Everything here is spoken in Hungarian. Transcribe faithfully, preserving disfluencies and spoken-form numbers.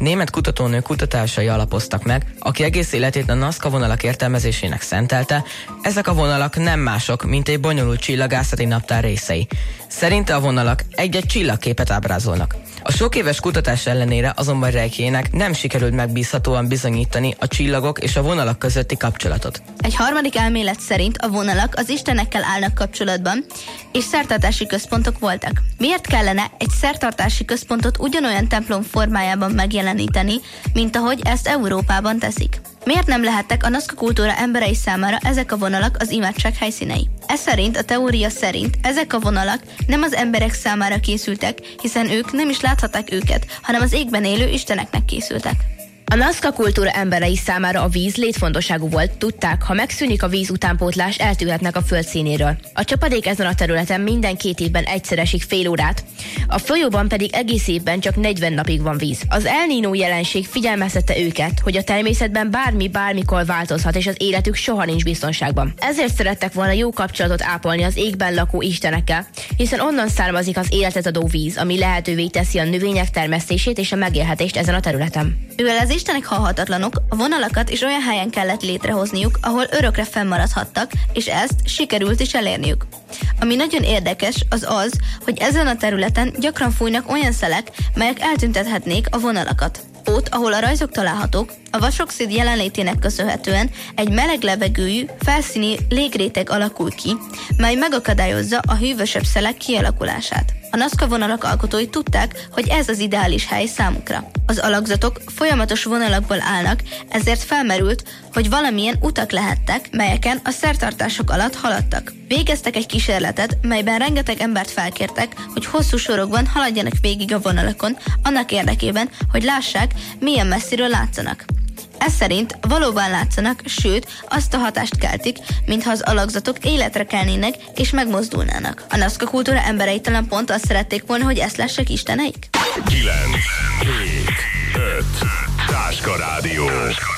német kutatónő kutatásai alapoztak meg, aki egész életét a Nazca vonalak értelmezésének szentelte. Ezek a vonalak nem mások, mint egy bonyolult csillagászati naptár részei. Szerinte a vonalak egy-egy csillagképet ábrázolnak. A sok éves kutatás ellenére azonban Reichének nem sikerült megbízhatóan bizonyítani a csillagok és a vonalak közötti kapcsolatot. Egy harmadik elmélet szerint a vonalak az istenekkel állnak kapcsolatban, és szertartási központok voltak. Miért kellene egy szertartási központot ugyanolyan templom formájában megjeleníteni, mint ahogy ezt Európában teszik? Miért nem lehettek a Nazca kultúra emberei számára ezek a vonalak az imádság helyszínei? Ez szerint, a teória szerint ezek a vonalak nem az emberek számára készültek, hiszen ők nem is láthatták őket, hanem az égben élő isteneknek készültek. A Nazca kultúra emberei számára a víz létfontosságú volt, tudták, ha megszűnik a víz utánpótlás, eltűnhetnek a föld színéről. A csapadék ezen a területen minden két évben egyszer esik fél órát, a folyóban pedig egész évben csak negyven napig van víz. Az El Niño jelenség figyelmeztette őket, hogy a természetben bármi bármikor változhat, és az életük soha nincs biztonságban. Ezért szerettek volna jó kapcsolatot ápolni az égben lakó istenekkel, hiszen onnan származik az életet adó víz, ami lehetővé teszi a növények termesztését és a megélhetést ezen a területen. Mivel az istenek halhatatlanok, a vonalakat is olyan helyen kellett létrehozniuk, ahol örökre fennmaradhattak, és ezt sikerült is elérniük. Ami nagyon érdekes, az az, hogy ezen a területen gyakran fújnak olyan szelek, melyek eltüntethetnék a vonalakat. Ott, ahol a rajzok találhatók, a vasoxid jelenlétének köszönhetően egy meleg levegőjű, felszíni légréteg alakul ki, mely megakadályozza a hűvösebb szelek kialakulását. A Nazca vonalak alkotói tudták, hogy ez az ideális hely számukra. Az alakzatok folyamatos vonalakból állnak, ezért felmerült, hogy valamilyen utak lehettek, melyeken a szertartások alatt haladtak. Végeztek egy kísérletet, melyben rengeteg embert felkértek, hogy hosszú sorokban haladjanak végig a vonalakon, annak érdekében, hogy lássák, milyen messziről látszanak. Ez szerint valóban látszanak, sőt, azt a hatást keltik, mintha az alakzatok életre kelnének és megmozdulnának. A Nazca kultúra emberei talán pont azt szerették volna, hogy ezt lássák isteneik? kilenc, hét, öt, Táska Rádió.